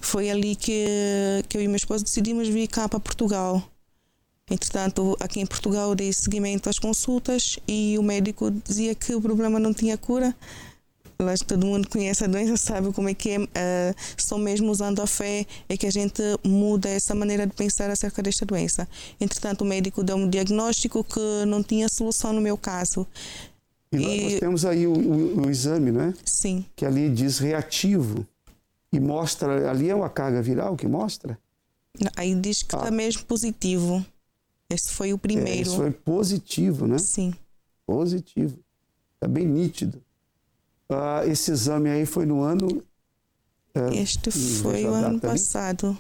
foi ali que eu e meu esposo decidimos vir cá para Portugal. Entretanto, aqui em Portugal dei seguimento às consultas e o médico dizia que o problema não tinha cura. Lá todo mundo conhece a doença, sabe como é que é. Só mesmo usando a fé é que a gente muda essa maneira de pensar acerca desta doença. Entretanto, o médico deu um diagnóstico que não tinha solução no meu caso. E nós temos aí o exame, né? Sim. Que ali diz reativo. E mostra, ali é uma carga viral que mostra? Aí diz que está mesmo positivo. Esse foi o primeiro. Esse foi positivo, né? Sim. Positivo. Está bem nítido. Esse exame aí foi no ano... Este foi o ano passado.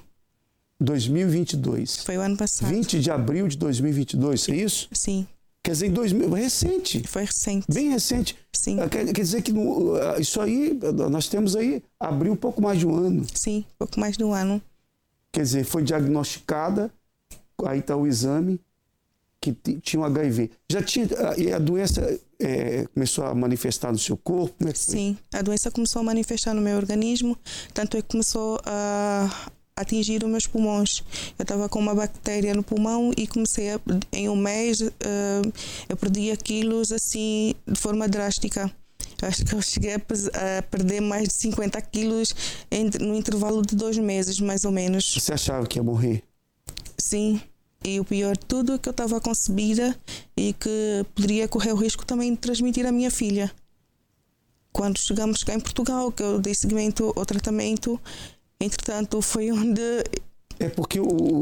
2022. Foi o ano passado. 20 de abril de 2022, é isso? Sim. Quer dizer, recente. Foi recente. Bem recente. Sim. Quer dizer que isso aí, nós temos aí, abriu um pouco mais de um ano. Sim, pouco mais de um ano. Quer dizer, foi diagnosticada, aí está o exame, que tinha um HIV. Já tinha, e a doença começou a manifestar no seu corpo? Como é que foi? Sim, a doença começou a manifestar no meu organismo, tanto é que começou a atingir os meus pulmões. Eu estava com uma bactéria no pulmão e em um mês, eu perdia quilos assim, de forma drástica. Acho que eu cheguei a perder mais de 50 quilos no intervalo de 2 meses, mais ou menos. Você achava que ia morrer? Sim. E o pior de tudo é que eu estava concebida e que poderia correr o risco também de transmitir à minha filha. Quando chegamos cá em Portugal, que eu dei seguimento ao tratamento, entretanto foi onde... É porque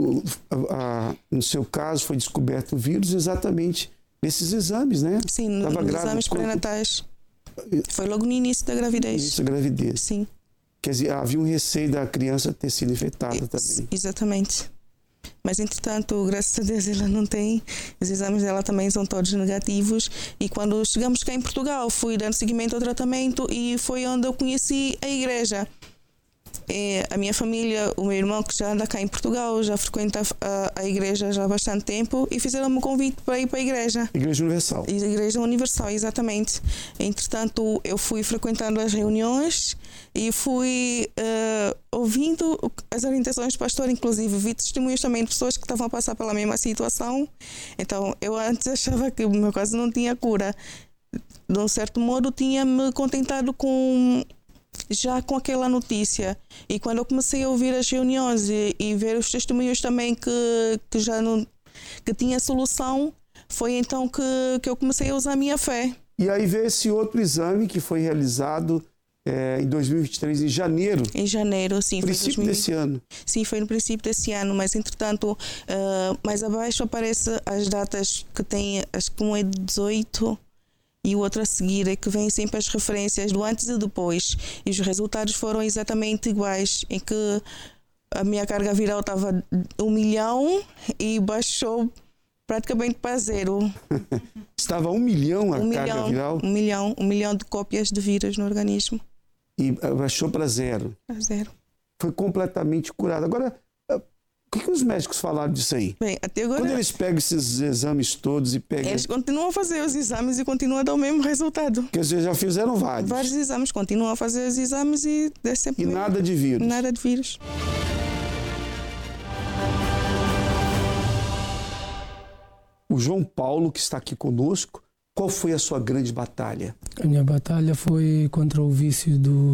no seu caso foi descoberto o vírus exatamente nesses exames, né? Sim, nos exames pré-natais. Foi logo no início da gravidez. Início da gravidez. Sim. Quer dizer, havia um receio da criança ter sido infectada também. Exatamente. Mas, entretanto, graças a Deus ela não tem. Os exames dela também são todos negativos. E quando chegamos cá em Portugal, fui dando seguimento ao tratamento e foi onde eu conheci a igreja. A minha família, o meu irmão que já anda cá em Portugal, já frequenta a igreja já há bastante tempo e fizeram-me um convite para ir para a igreja. Igreja Universal. Igreja Universal, exatamente. Entretanto, eu fui frequentando as reuniões e fui ouvindo as orientações do pastor, inclusive vi testemunhos também de pessoas que estavam a passar pela mesma situação. Então, eu antes achava que o meu caso não tinha cura. De um certo modo, tinha-me contentado com aquela notícia. E quando eu comecei a ouvir as reuniões e ver os testemunhos também que já não que tinha solução, foi então que eu comecei a usar a minha fé. E aí veio esse outro exame que foi realizado em 2023, em janeiro. Em janeiro, sim. Princípio desse ano. Sim, foi no princípio desse ano, mas entretanto, mais abaixo aparece as datas que tem, acho que um é 18 e o outro a seguir, é que vem sempre as referências do antes e depois. E os resultados foram exatamente iguais, em que a minha carga viral estava 1 milhão e baixou praticamente para 0. Estava 1 milhão a carga viral? 1 milhão de cópias de vírus no organismo. E baixou para 0? Para 0. Foi completamente curado. Agora, o que os médicos falaram disso aí? Bem, até agora... Quando eles pegam esses exames todos e pegam... Eles continuam a fazer os exames e continuam a dar o mesmo resultado. Porque eles já fizeram vários. Vários exames, continuam a fazer os exames e... E nada de vírus? Nada de vírus. O João Paulo, que está aqui conosco, qual foi a sua grande batalha? A minha batalha foi contra o vício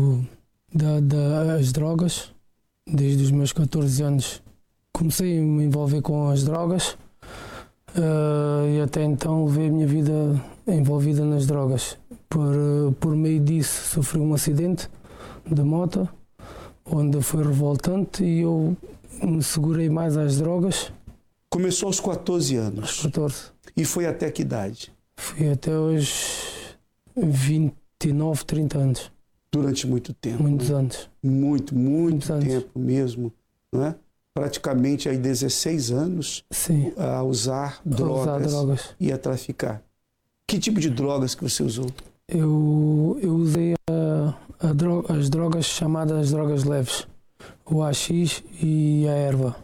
das drogas. Desde os meus 14 anos comecei a me envolver com as drogas e até então levei a minha vida envolvida nas drogas. Por meio disso sofri um acidente de moto, onde foi revoltante e eu me segurei mais às drogas. Começou aos 14 anos? Aos 14. E foi até que idade? Fui até os 29, 30 anos. Durante muito tempo. Muitos anos. Muito Muitos tempo anos. Mesmo, não é? Praticamente aí 16 anos. Sim. A usar drogas e a traficar. Que tipo de drogas que você usou? Eu usei as drogas chamadas drogas leves, o AX e a erva.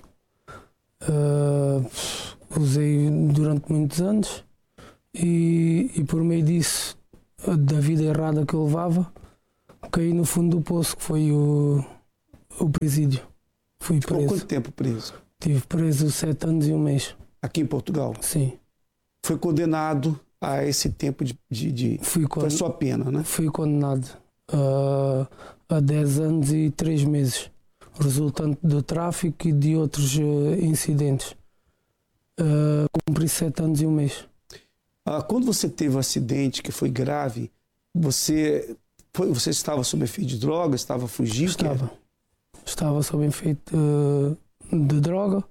Usei durante muitos anos e por meio disso, da vida errada que eu levava, caí no fundo do poço, que foi o presídio. Fui Ficou preso. quanto tempo preso? Tive preso 7 anos e 1 mês. Aqui em Portugal? Sim. Foi condenado a esse tempo Foi a sua pena, né? Fui condenado a 10 anos e 3 meses, resultante do tráfico e de outros incidentes. Cumpri 7 anos e 1 mês. Quando você teve o acidente que foi grave, você estava sob efeito de droga, estava fugindo? Estava sob efeito de droga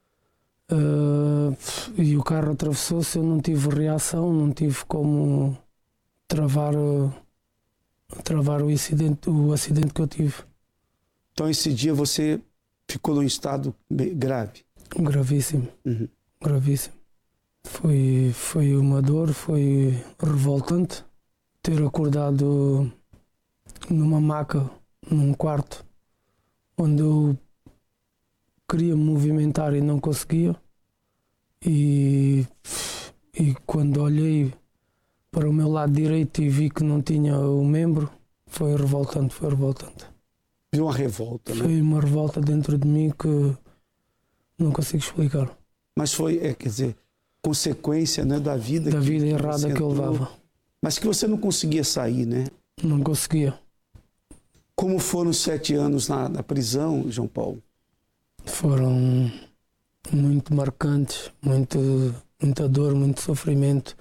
e o carro atravessou-se. Eu não tive reação, não tive como travar o acidente que eu tive. Então esse dia você ficou num estado grave? Gravíssimo. Uhum. Gravíssimo. Foi uma dor, foi revoltante ter acordado numa maca, num quarto, onde eu queria me movimentar e não conseguia. E quando olhei para o meu lado direito e vi que não tinha o membro, foi revoltante. Viu uma revolta, né? Foi uma revolta dentro de mim que não consigo explicar. Mas foi, quer dizer, consequência, né, da vida errada que eu levava. Mas que você não conseguia sair, né? Não conseguia. Como foram os 7 anos na prisão, João Paulo? Foram muito marcantes, muita dor, muito sofrimento.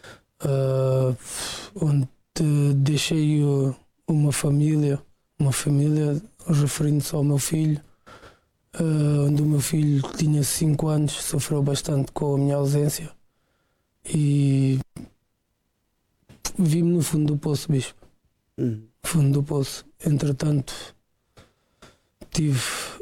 Onde deixei uma família referindo-se ao meu filho, onde o meu filho tinha 5 anos, sofreu bastante com a minha ausência e vi-me no fundo do poço, bispo. Fundo do poço. Entretanto, tive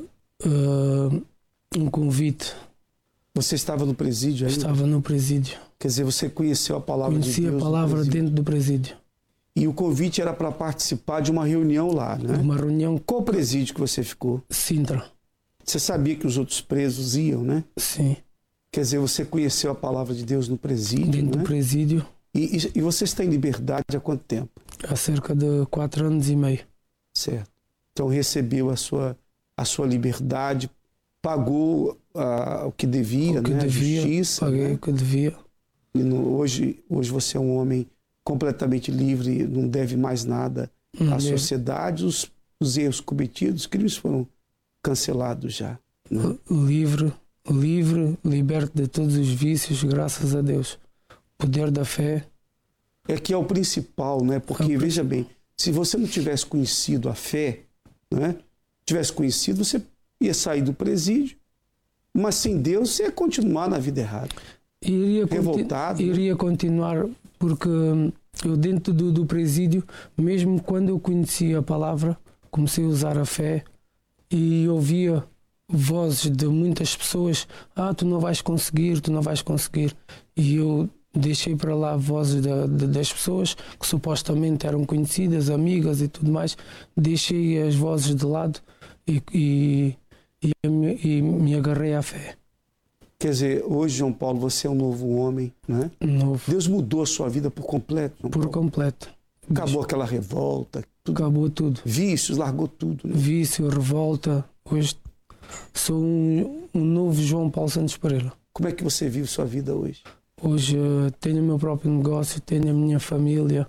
um convite. Você estava no presídio ainda? Estava no presídio. Quer dizer, você conheceu a palavra de Deus? Conheci a palavra dentro do presídio. E o convite era para participar de uma reunião lá, né? Uma reunião. Qual presídio que você ficou? Sintra. Você sabia que os outros presos iam, né? Sim. Quer dizer, você conheceu a palavra de Deus no presídio, dentro do presídio. E você está em liberdade há quanto tempo? Há cerca de 4 anos e meio. Certo. Então recebeu a sua liberdade, pagou o que devia, né? A justiça. Paguei, né? O que devia. E hoje você é um homem completamente livre, não deve mais nada à sociedade. Os erros cometidos, os crimes foram cancelados já. Né? Livre, liberto de todos os vícios, graças a Deus. Poder da fé. É que é o principal, né? Porque, veja bem, se você não tivesse conhecido a fé, né? Tivesse conhecido, você ia sair do presídio, mas sem Deus você ia continuar na vida errada. Revoltado. Iria continuar, porque eu dentro do presídio, mesmo quando eu conhecia a palavra, comecei a usar a fé e ouvia vozes de muitas pessoas: tu não vais conseguir. E eu deixei para lá vozes das pessoas que supostamente eram conhecidas, amigas e tudo mais. Deixei as vozes de lado e me agarrei à fé. Quer dizer, hoje, João Paulo, você é um novo homem, né? Novo. Deus mudou a sua vida por completo, João Paulo. Por completo. Acabou aquela revolta. Acabou tudo. Vícios, largou tudo. Né? Vício, revolta. Hoje sou um novo João Paulo Santos Pereira. Como é que você vive sua vida hoje? Hoje tenho o meu próprio negócio, tenho a minha família.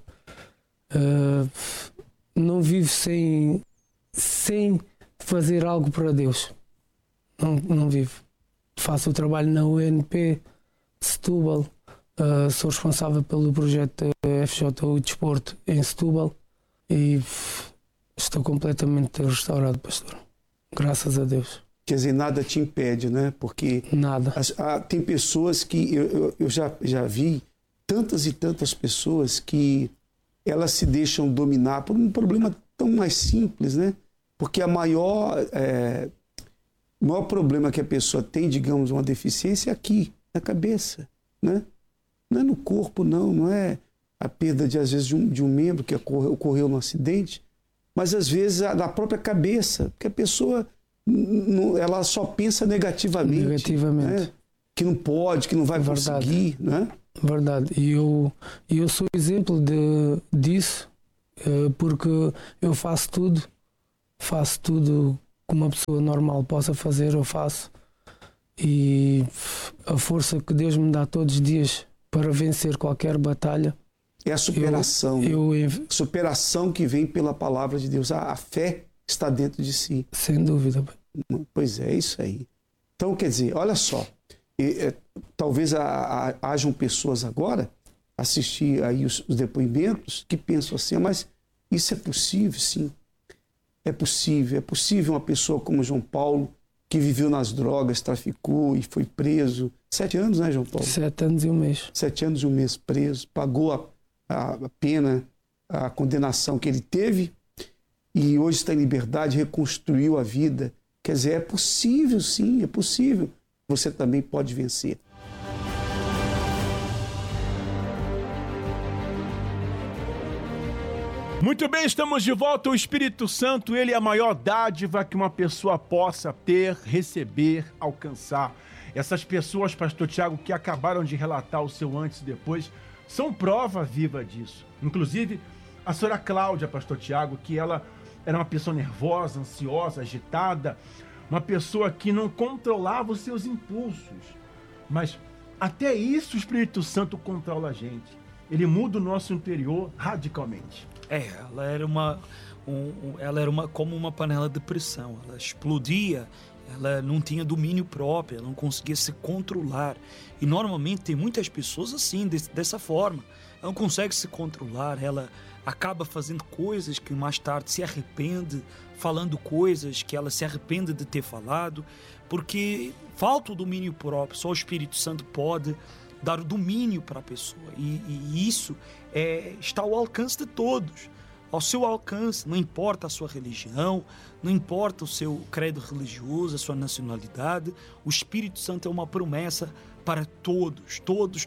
Não vivo sem fazer algo para Deus. Não vivo. Faço o trabalho na UNP Setúbal. Sou responsável pelo projeto FJU Desporto em Setúbal e estou completamente restaurado, pastor. Graças a Deus. Quer dizer, nada te impede, né? Porque nada. Tem pessoas que eu já vi, tantas e tantas pessoas que elas se deixam dominar por um problema tão mais simples, né? Porque o maior problema que a pessoa tem, digamos, uma deficiência é aqui, na cabeça, né? Não é no corpo, não é a perda, às vezes, de um membro que ocorreu num acidente, mas às vezes na própria cabeça, porque a pessoa ela só pensa negativamente. Né? Que não pode, que não vai conseguir, né? Verdade. E eu sou exemplo disso, porque eu faço tudo que uma pessoa normal possa fazer, eu faço. E a força que Deus me dá todos os dias para vencer qualquer batalha. É a superação. Superação que vem pela palavra de Deus. A fé está dentro de si. Sem dúvida. Pois é, isso aí. Então, quer dizer, olha só. Talvez hajam pessoas agora, assistir aí os depoimentos, que pensam assim, mas isso é possível? Sim. É possível uma pessoa como João Paulo, que viveu nas drogas, traficou e foi preso. 7 anos, né, João Paulo? 7 anos e 1 mês. 7 anos e 1 mês preso, pagou a pena, a condenação que ele teve e hoje está em liberdade, reconstruiu a vida. Quer dizer, é possível, sim, é possível. Você também pode vencer. Muito bem, estamos de volta. O Espírito Santo, ele é a maior dádiva que uma pessoa possa ter, receber, alcançar. Essas pessoas, pastor Tiago, que acabaram de relatar o seu antes e depois, são prova viva disso. Inclusive, a senhora Cláudia, pastor Tiago, que ela era uma pessoa nervosa, ansiosa, agitada, uma pessoa que não controlava os seus impulsos. Mas até isso o Espírito Santo controla a gente. Ele muda o nosso interior radicalmente. Ela era como uma panela de pressão. Ela explodia, ela não tinha domínio próprio, ela não conseguia se controlar. E normalmente tem muitas pessoas assim, dessa forma. Ela não consegue se controlar, ela acaba fazendo coisas que mais tarde se arrepende, falando coisas que ela se arrepende de ter falado, porque falta o domínio próprio. Só o Espírito Santo pode dar o domínio para a pessoa. E isso está ao alcance de todos. Ao seu alcance, não importa a sua religião, não importa o seu credo religioso, a sua nacionalidade, o Espírito Santo é uma promessa para todos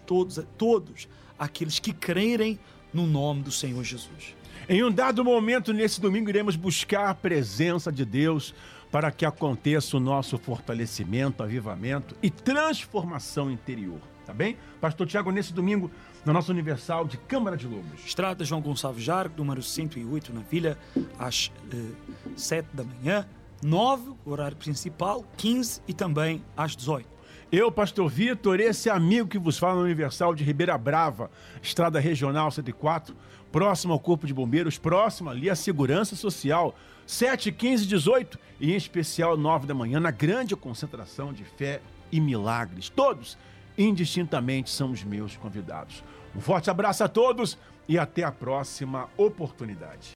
aqueles que crerem no nome do Senhor Jesus. Em um dado momento, nesse domingo, iremos buscar a presença de Deus para que aconteça o nosso fortalecimento, avivamento e transformação interior. Tá bem? Pastor Tiago, nesse domingo, na nossa Universal de Câmara de Lobos. Estrada João Gonçalves Jargo, número 108, na Vila, às 7 da manhã, 9, horário principal, 15 e também às 18. Eu, pastor Vitor, esse amigo que vos fala no Universal de Ribeira Brava, Estrada Regional 104, próximo ao Corpo de Bombeiros, próximo ali à Segurança Social, 7, 15, 18 e em especial 9 da manhã, na grande concentração de fé e milagres. Todos, indistintamente, são os meus convidados. Um forte abraço a todos e até a próxima oportunidade.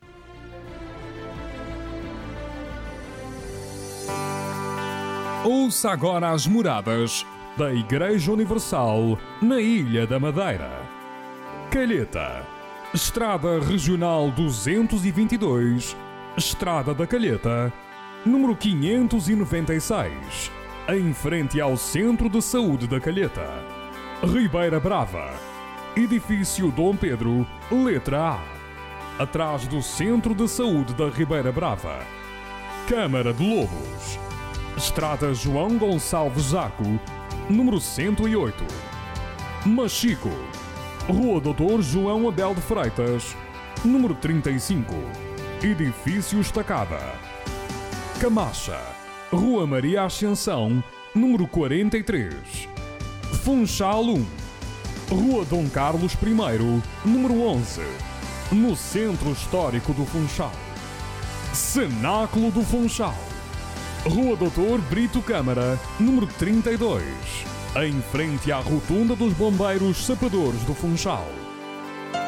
Ouça agora as moradas da Igreja Universal na Ilha da Madeira. Calheta, Estrada Regional 222, Estrada da Calheta, número 596, em frente ao Centro de Saúde da Calheta. Ribeira Brava, Edifício Dom Pedro, letra A, atrás do Centro de Saúde da Ribeira Brava. Câmara de Lobos, Estrada João Gonçalves Zaco, número 108. Machico, Rua Doutor João Abel de Freitas, número 35, Edifício Estacada. Camacha, Rua Maria Ascensão, número 43. Funchal 1, Rua Dom Carlos I, número 11, no Centro Histórico do Funchal. Cenáculo do Funchal, Rua Doutor Brito Câmara, número 32, em frente à Rotunda dos Bombeiros Sapadores do Funchal.